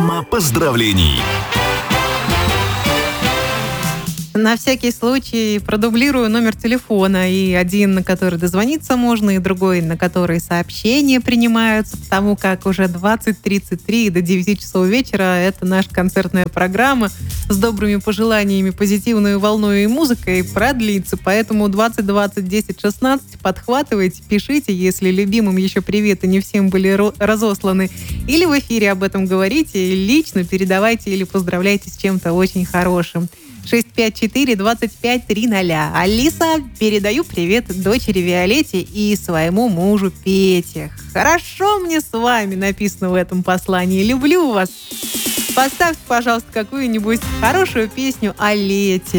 Программа поздравлений. На всякий случай продублирую номер телефона. И один, на который дозвониться можно, и другой, на который сообщения принимаются, потому как уже 20:33 до 9 часов вечера это наша концертная программа с добрыми пожеланиями, позитивной волной и музыкой продлится. Поэтому 20 10 16 подхватывайте, пишите, если любимым еще приветы не всем были разосланы. Или в эфире об этом говорите, и лично передавайте или поздравляйте с чем-то очень хорошим. 654-25-300. Алиса, передаю привет дочери Виолетте и своему мужу Пете. Хорошо мне с вами, написано в этом послании. Люблю вас. Поставьте, пожалуйста, какую-нибудь хорошую песню о лете.